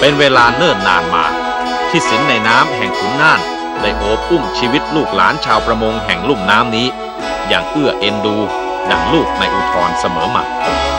เป็นเวลาเนิ่นนานมาที่สินในน้ำแห่งขุนน่านได้โอบอุ้มชีวิตลูกหลานชาวประมงแห่งลุ่มน้ำนี้อย่างเอื้อเอ็นดูดังลูกในอุทธรเสมอมา